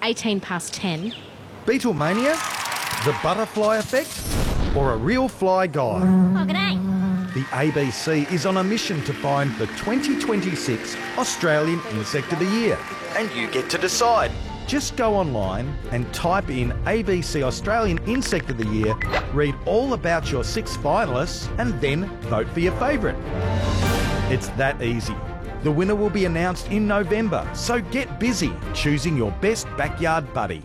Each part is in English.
18 past 10. Beatlemania? The butterfly effect? Or a real fly guy? Oh, g'day. The ABC is on a mission to find the 2026 Australian Insect of the Year. And you get to decide. Just go online and type in ABC Australian Insect of the Year, read all about your 6 finalists, and then vote for your favourite. It's that easy. The winner will be announced in November, so get busy choosing your best backyard buddy.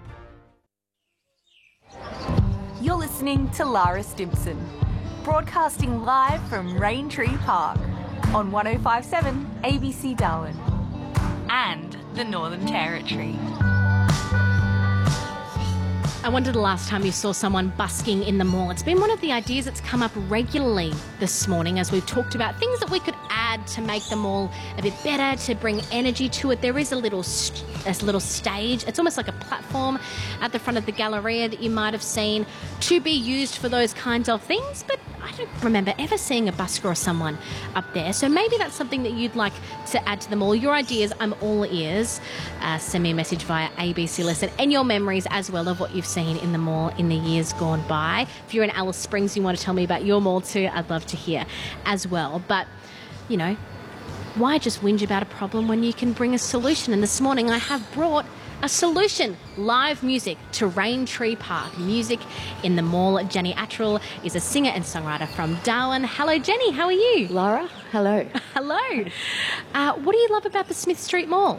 You're listening to Lara Stimpson, broadcasting live from Raintree Park on 105.7 ABC Darwin and the Northern Territory. I wondered the last time you saw someone busking in the mall. It's been one of the ideas that's come up regularly this morning as we've talked about things that we could add to make the mall a bit better, to bring energy to it. There is a little stage. It's almost like a platform at the front of the Galleria that you might have seen to be used for those kinds of things, but I don't remember ever seeing a busker or someone up there. So maybe that's something that you'd like to add to the mall. Your ideas, I'm all ears. Send me a message via ABC Listen and your memories as well of what you've seen in the mall in the years gone by. If you're in Alice Springs, you want to tell me about your mall too, I'd love to hear as well. But, you know, why just whinge about a problem when you can bring a solution? And this morning I have brought a solution. Live music to Raintree Park. Music in the mall. Jenny Attrell is a singer and songwriter from Darwin. Hello, Jenny. How are you? Laura, hello. Hello. What do you love about the Smith Street Mall?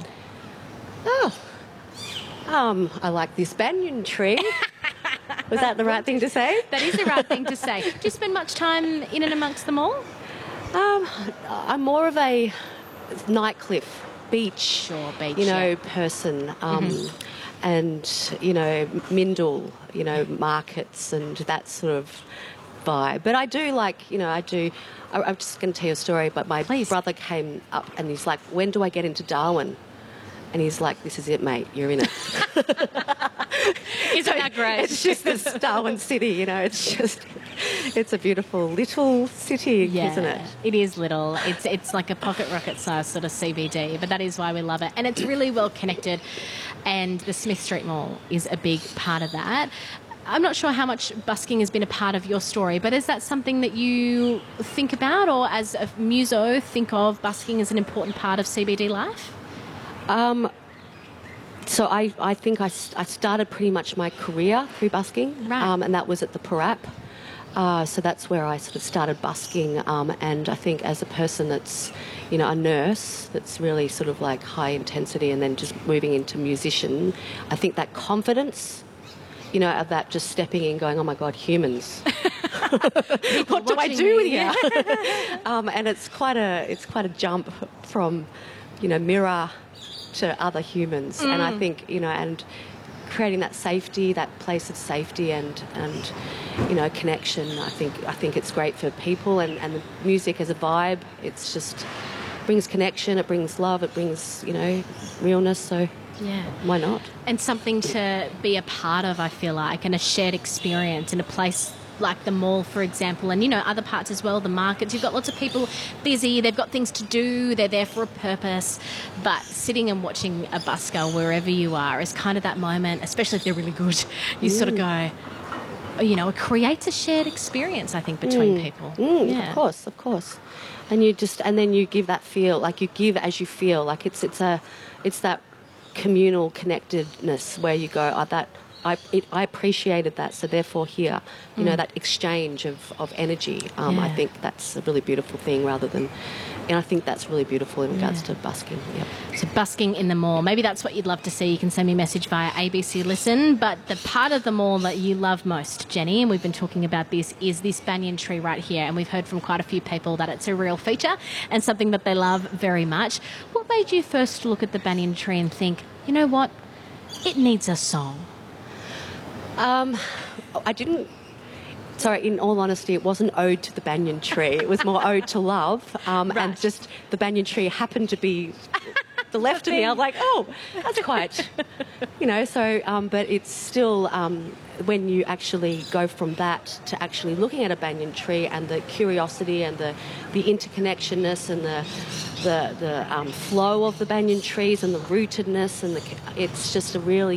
I like this banyan tree. Was that the right thing to say? That is the right thing to say. Do you spend much time in and amongst the mall? I'm more of a nightcliff, beach, person. And, Mindle, markets and that sort of vibe. But I do like, I'm just going to tell you a story, but my brother came up and he's like, when do I get into Darwin? And he's like, this is it, mate, you're in it. Isn't that great? It's just this Darwin city, it's a beautiful little city, isn't it? It is little. It's like a pocket rocket size sort of CBD, but that is why we love it. And it's really well connected, and the Smith Street Mall is a big part of that. I'm not sure how much busking has been a part of your story, but is that something that you think about, or as a muso think of busking as an important part of CBD life? So I think I started pretty much my career through busking, right. And that was at the Parap. So that's where I sort of started busking, and I think as a person that's, a nurse that's really sort of like high intensity and then just moving into musician, I think that confidence, of that just stepping in going, oh my God, humans. What do I do here? And it's quite a jump from, mirror to other humans. And I think, and creating that safety, that place of safety and connection, I think it's great for people, and the music as a vibe, it's just brings connection, it brings love, it brings, realness, so why not? And something to be a part of, I feel like, and a shared experience in a place like the mall, for example, and, other parts as well, the markets. You've got lots of people busy, they've got things to do, they're there for a purpose, but sitting and watching a busker wherever you are is kind of that moment, especially if they're really good, you sort of go, it creates a shared experience, I think, between people. Of course. And then you give that feel, like you give as you feel, like it's that communal connectedness where you go, I appreciated that, so therefore here, that exchange of energy. I think that's a really beautiful thing and I think that's really beautiful in regards to busking. Yep. So busking in the mall, maybe that's what you'd love to see. You can send me a message via ABC Listen, but the part of the mall that you love most, Jenny, and we've been talking about this, is this banyan tree right here, and we've heard from quite a few people that it's a real feature and something that they love very much. What made you first look at the banyan tree and think, you know what, it needs a song? I didn't. Sorry, in all honesty, it wasn't ode to the banyan tree. It was more ode to love. Right. And just the banyan tree happened to be the left of me. I was like, oh, that's quite, but it's still, when you actually go from that to actually looking at a banyan tree and the curiosity and the interconnectionness and the flow of the banyan trees and the rootedness, and it's just a really